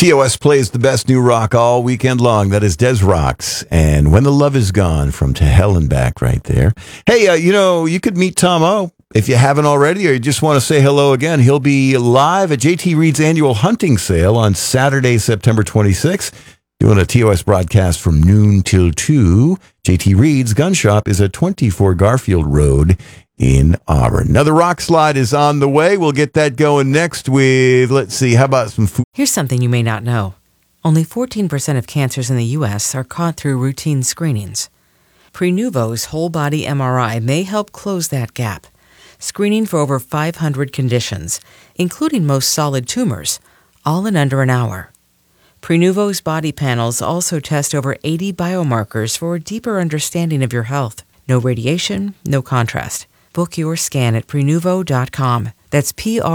TOS plays the best new rock all weekend long. That is Des Rocks. And When the Love Is Gone from To Hell and Back right there. Hey, you could meet Tom O if you haven't already, or you just want to say hello again. He'll be live at JT Reed's annual hunting sale on Saturday, September 26th, doing a TOS broadcast from noon till 2. JT Reed's Gun Shop is at 24 Garfield Road in Auburn. Another rock slide is on the way. We'll get that going next with, let's see, how about some food? Here's something you may not know. Only 14% of cancers in the U.S. are caught through routine screenings. Prenuvo's whole-body MRI may help close that gap, screening for over 500 conditions, including most solid tumors, all in under an hour. Prenuvo's body panels also test over 80 biomarkers for a deeper understanding of your health. No radiation, no contrast. Book your scan at Prenuvo.com. That's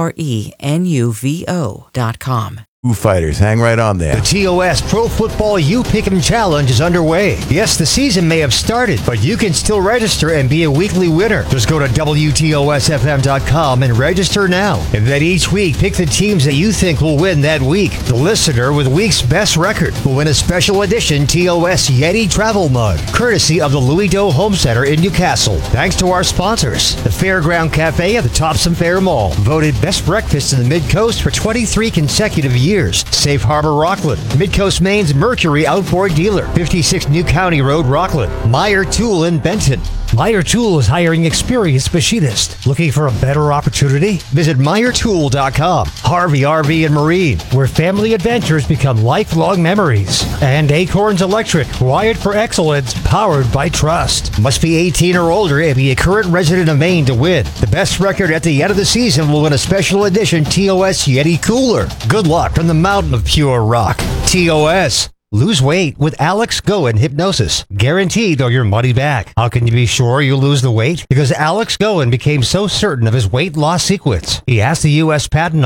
Prenuvo.com. Foo Fighters, hang right on there. The TOS Pro Football You Pick'em Challenge is underway. Yes, the season may have started, but you can still register and be a weekly winner. Just go to WTOSFM.com and register now. And then each week, pick the teams that you think will win that week. The listener with week's best record will win a special edition TOS Yeti travel mug, courtesy of the Louis Doe Home Center in Newcastle. Thanks to our sponsors, the Fairground Cafe at the Topsom Fair Mall, voted best breakfast in the Mid-Coast for 23 consecutive years. Safe Harbor Rockland, Midcoast Maine's Mercury Outboard Dealer, 56 New County Road, Rockland, Meyer Tool in Benton. Meyer Tool is hiring experienced machinists. Looking for a better opportunity? Visit MeyerTool.com. Harvey RV and Marine, where family adventures become lifelong memories. And Acorns Electric, wired for excellence, powered by trust. Must be 18 or older and be a current resident of Maine to win. The best record at the end of the season will win a special edition TOS Yeti cooler. Good luck from the mountain of pure rock. TOS. Lose weight with Alex Goen Hypnosis. Guaranteed or your money back. How can you be sure you lose the weight? Because Alex Goen became so certain of his weight loss sequence. He asked the U.S. Patent